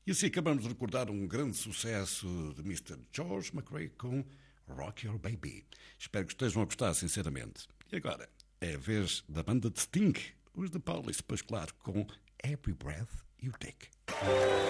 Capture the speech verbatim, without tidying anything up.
E assim acabamos de recordar um grande sucesso de mister George McRae com Rock Your Baby. Espero que estejam a gostar, sinceramente. E agora, é a vez da banda de Sting, os The Police, pois claro, com Every Breath You Take.